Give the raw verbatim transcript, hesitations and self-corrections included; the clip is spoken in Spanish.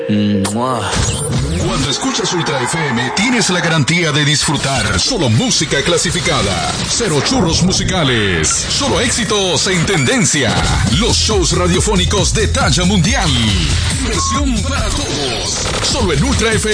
Cuando escuchas Ultra F M, tienes la garantía de disfrutar solo música clasificada. Cero churros musicales. Solo éxitos en tendencia. Los shows radiofónicos de talla mundial. Diversión para todos. Solo en Ultra F M.